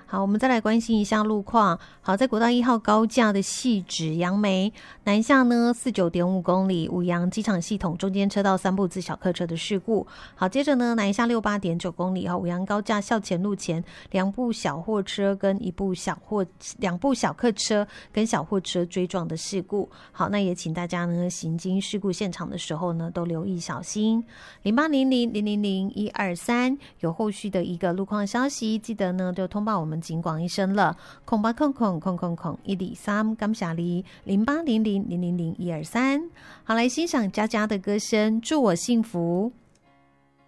好，我们再来关心一下路况。好，在国道1号高架的汐止杨梅南下呢49.5公里，五杨机场系统中间车道3部自小客车的事故。好，接着呢南下68.9公里，五杨高架校前路前2部小货车跟2部小客车跟小货车追撞的事故。好，那也请大家呢行经事故现场的时候呢都留意小心。0800000123有后续的一个路况消息，记得呢就通报我们警广一声了，0800000123，感谢你0800000123。好，来欣赏佳佳的歌声，祝我幸福。